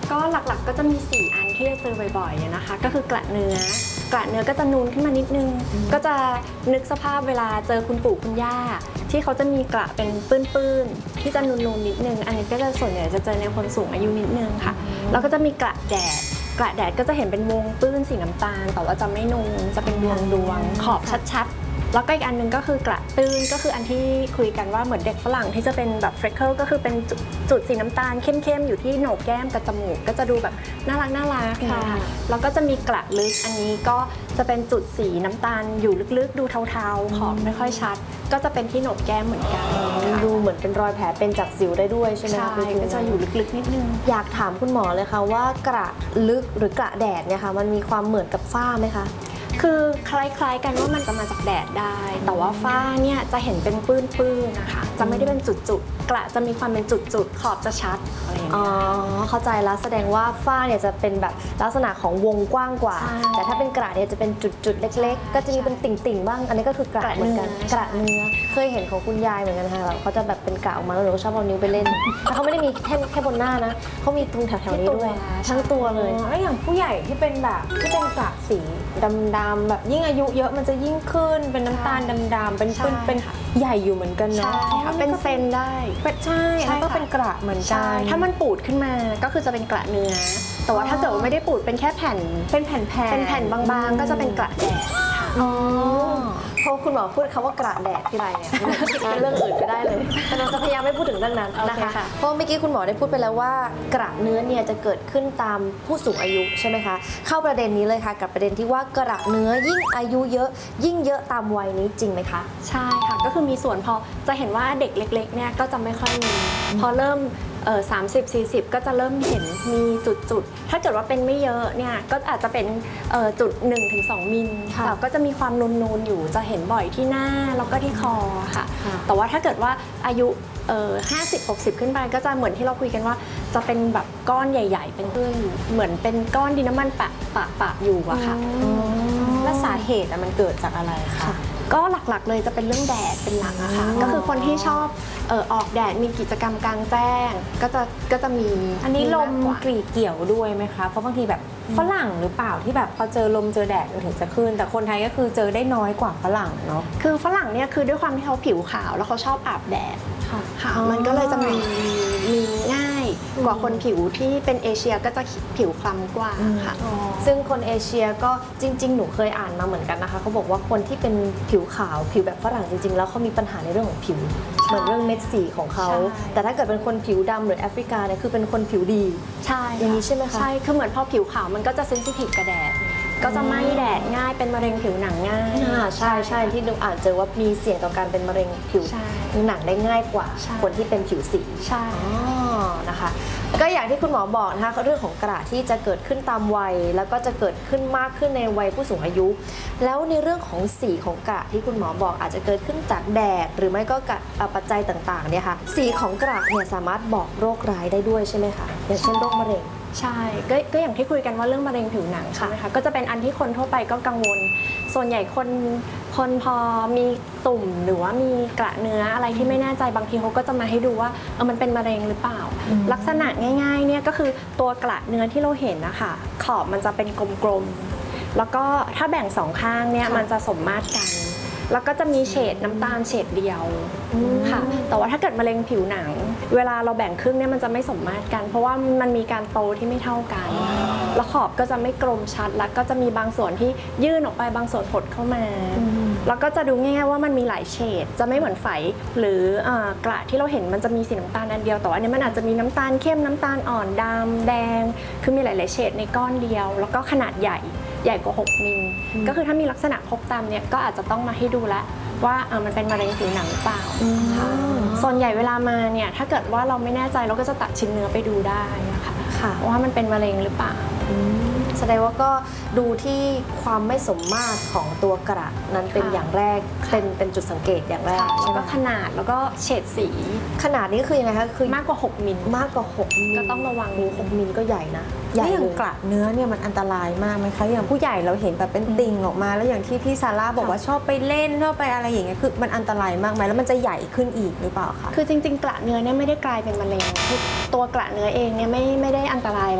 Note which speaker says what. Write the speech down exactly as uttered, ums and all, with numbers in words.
Speaker 1: ก็หลักๆก็จะมีสี่อันที่จะเจอบ่อยๆนะคะก็คือกระเนื้อกระเนื้อก็จะนูนขึ้นมานิดนึงก็จะนึกสภาพเวลาเจอคุณปู่คุณย่าที่เขาจะมีกระเป็นปื้นๆที่จะนูนๆนิดนึงอันนี้ก็จะส่วนใหญ่จะเจอในคนสูงอายุนิดนึงค่ะแล้วก็จะมีกระแดดกระแดดก็จะเห็นเป็นวงปื้นสีน้ำตาลแต่ว่าจะไม่นูนจะเป็นดวงดวงขอบชัดๆแล้วก็อีกอันนึงก็คือกระตื้นก็คืออันที่คุยกันว่าเหมือนเด็กฝรั่งที่จะเป็นแบบเฟรคเคิลก็คือเป็นจุดสีน้ำตาลเข้มๆอยู่ที่โหนกแก้มกับจมูกก็จะดูแบบน่ารักน่ารักค่ะแล้วก็จะมีกระลึกอันนี้ก็จะเป็นจุดสีน้ำตาลอยู่ลึกๆดูเทาๆขอบไม่ค่อยชัดก็จะเป็นที่โหนกแก้มเหมือนกัน
Speaker 2: ดูเหมือนเป็นรอยแผลเป็นจากสิวได้ด้วยใช่ไหม
Speaker 1: ใช่ก็จะอยู่ลึกๆนิดนึง
Speaker 2: อยากถามคุณหมอเลยค่ะว่ากระลึกหรือกระแดดเนี่ยค่ะมันมีความเหมือนกับฝ้าไหมคะ
Speaker 1: คือคล้ายๆกันว่ามันจะมาจากแดดได้แต่ว่าฝ้าเนี่ยจะเห็นเป็นปื้นๆนะคะจะไม่ได้เป็นจุดๆกระจะมีความเป็นจุดๆขอบจะชัดอะไรอย่างเงี้ยอ๋
Speaker 2: อเข้าใจแล้วแสดงว่าฝ้าเนี่ยจะเป็นแบบลักษณะของวงกว้างกว่าแต่ถ้าเป็นกระเนี่ยจะเป็นจุดๆเล็กๆก็จะมีเป็นติ่งๆบ้างอันนี้ก็คือกระเหมือนกันกระเนื้อเคยเห็นของคุณยายเหมือนกันค่ะเขาจะแบบเป็นกระออกมาแล้วเราชอบเอานิ้วไปเล่นแต่เขาไม่ได้มีแค่แค่บนหน้านะเขามีตรงแถวๆนี้ด้วยทั้งตัวเลย
Speaker 3: แล้วอย่างผู้ใหญ่ที่เป็นแบบที่เป็นกระสีดำๆแบบยิ่งอายุเยอะมันจะยิ่งขึ้นเป็นน้ำตาลดำๆเป็นเป็นเป็นใหญ่อยู่เหมือนกันเนาะ
Speaker 1: เป็นเซนได้
Speaker 3: ใช่แล้วก็เป็นกระเหมือนกัน
Speaker 1: ถ้ามันปูดขึ้นมาก็คือจะเป็นกระเนื้อแต่ว่าถ้าเกิดว่าไม่ได้ปูดเป็นแค่แผ่น
Speaker 3: เป็นแผ่นแผ่น
Speaker 1: เป็นแผ่นบางๆก็จะเป็นกระแดด
Speaker 2: อ๋อพอคุณหมอพูดคำว่ากระแดดที่ไรเนี่ยเรื่องอื่นไปได้เลยแต่เราจะพยายามไม่พูดถึงเรื่องนั้นนะคะเพราะเมื่อกี้คุณหมอได้พูดไปแล้วว่ากระเนื้อเนี่ยจะเกิดขึ้นตามผู้สูงอายุใช่ไหมคะเข้าประเด็นนี้เลยค่ะกับประเด็นที่ว่ากระเนื้อยิ่งอายุเยอะยิ่งเยอะตามวัยนี้จริงไหมคะ
Speaker 1: ใช่ค่ะก็คือมีส่วนพอจะเห็นว่าเด็กเล็กๆเนี่ยก็จะไม่ค่อยมีพอเริ่มเออสามสิบสี่สิบก็จะเริ่มเห็นมีจุดๆถ้าเกิดว่าเป็นไม่เยอะเนี่ยก็อาจจะเป็นจุดหนึ่งถึงสองมิลแต่ก็จะมีความนูนๆอยู่จะเห็นบ่อยที่หน้าแล้วก็ที่คอค่ะแต่ว่าถ้าเกิดว่าอายุห้าสิบหกสิบขึ้นไปก็จะเหมือนที่เราคุยกันว่าจะเป็นแบบก้อนใหญ่ๆเป็นเพื่อนอยู่เหมือนเป็นก้อนดินน้ำมันปะปะปะอยู่อะค่ะ
Speaker 3: และสาเหตุมันเกิดจากอะไรคะ
Speaker 1: ก็หลักๆเลยจะเป็นเรื่องแดดเป็นหลักอะค่ะก็คือคนที่ชอบเอ่อออกแดดมีกิจกรรมกลางแจ้งก็จะก็จะมี
Speaker 3: อันนี้ลมกรีดเกี่ยวด้วยไหมคะเพราะบางทีแบบฝรั่งหรือเปล่าที่แบบพอเจอลมเจอแดดมันถึงจะขึ้นแต่คนไทยก็คือเจอได้น้อยกว่าฝรั่งเนาะ
Speaker 1: คือฝรั่งเนี่ยคือด้วยความที่เขาผิวขาวแล้วเขาชอบอาบแดดค่ะมันก็เลยจะมีมีง่ายกว่าคนผิวที่เป็นเอเชียก็จะผิวคล้ำกว่าค่ะ
Speaker 2: ซึ่งคนเอเชียก็จริงๆหนูเคยอ่านมาเหมือนกันนะคะเขาบอกว่าคนที่เป็นผิวขาวผิวแบบฝรั่งจริงๆแล้วเขามีปัญหาในเรื่องของผิวเหมือนเรื่องเม็ดสีของเขาแต่ถ้าเกิดเป็นคนผิวดำหรือแอฟริกาเนี่ยคือเป็นคนผิวดี
Speaker 1: ใช่
Speaker 2: อย่างนี้ใช่ไหมคะ
Speaker 1: ใช่คือเหมือนพอผิวขาวมันก็จะเซนซิทีฟกับแดดก็จะไม่แดดง่ายเป็นมะเร็งผิวหนังง่าย
Speaker 2: ใช่ใช่ที่หนูอ่านเจอว่ามีเสี่ยงต่อการเป็นมะเร็งผิวหนังได้ง่ายกว่าคนที่เป็นผิวสี
Speaker 1: ใช่
Speaker 2: นะคะก็อย่างที่คุณหมอบอกนะคะเรื่องของกระที่จะเกิดขึ้นตามวัยแล้วก็จะเกิดขึ้นมากขึ้นในวัยผู้สูงอายุแล้วในเรื่องของสีของกระที่คุณหมอบอกอาจจะเกิดขึ้นจากแดดหรือไม่ก็กับปัจจัยต่างๆเนี่ยค่ะสีของกระเนี่ยสามารถบอกโรคร้ายได้ด้วยใช่ไหมคะอย่างเช่นโรคมะเร็ง
Speaker 1: ใช่ก็ก็อย่างที่คุยกันว่าเรื่องมะเร็งผิวหนังใช่ไหมคะก็จะเป็นอันที่คนทั่วไปก็กังวลส่วนใหญ่คนคนพอมีตุ่มหรือว่ามีกระเนื้ออะไรที่ไม่แน่ใจบางทีเขาก็จะมาให้ดูว่าเออมันเป็นมะเร็งหรือเปล่าลักษณะง่ายๆเนี่ยก็คือตัวกระเนื้อที่เราเห็นนะคะขอบมันจะเป็นกลมๆแล้วก็ถ้าแบ่งสองข้างเนี่ยมันจะสมมาตรกันแล้วก็จะมีเฉดน้ำตาลเฉดเดียวค่ะแต่ว่าถ้าเกิดมะเร็งผิวหนังเวลาเราแบ่งครึ่งเนี่ยมันจะไม่สมมาตรกันเพราะว่ามันมีการโตที่ไม่เท่ากันแล้วขอบก็จะไม่กลมชัดแล้วก็จะมีบางส่วนที่ยื่นออกไปบางส่วนหดเข้ามาแล้วก็จะดูง่ายๆว่ามันมีหลายเฉดจะไม่เหมือนไฝหรือกระที่เราเห็นมันจะมีสีน้ำตาลอันเดียวแต่ว่าอันนี้มันอาจจะมีน้ำตาลเข้มน้ำตาลอ่อนดำแดงคือมีหลายๆเฉดในก้อนเดียวแล้วก็ขนาดใหญ่ใหญ่กว่าหกมิลก็คือถ้ามีลักษณะพบตามเนี่ยก็อาจจะต้องมาให้ดูแลว่ามันเป็นมะเร็งผิวหนังหรือเปล่าส่วนใหญ่เวลามาเนี่ยถ้าเกิดว่าเราไม่แน่ใจเราก็จะตัดชิ้นเนื้อไปดูได้นะคะว่ามันเป็นมะเร็งหรือเปล่า
Speaker 2: แสดงว่าก็ดูที่ความไม่สมมาตรของตัวกระนั้นเป็นอย่างแรกเป็นเป็นจุดสังเกตอย่างแรก
Speaker 1: แล้วก็ขนาดแล้วก็เฉดสี
Speaker 2: ขนาดนี้คือยังไงคะคือ
Speaker 1: มากกว่าหกมิล
Speaker 2: มากกว่าหกมิล
Speaker 1: ก็ต้องระวัง
Speaker 2: หกมิลก็ใหญ่นะ
Speaker 3: ใหญ่อย่างกระเนื้อเนี่ยมันอันตรายมากไหมคะอย่างผู้ใหญ่เราเห็นแบบเป็นติ่งออกมาแล้วอย่างที่พี่ซาร่าบอกว่าชอบไปเล่นชอบไปอะไรอย่างเงี้ยคือมันอันตรายมากไหมแล้วมันจะใหญ่ขึ้นอีกหรือเปล่าคะ
Speaker 1: คือจริงๆกระเนื้อเนี่ยไม่ได้กลายเป็นมะเร็งตัวกระเนื้อเองเนี่ยไม่ไม่ได้อันตราย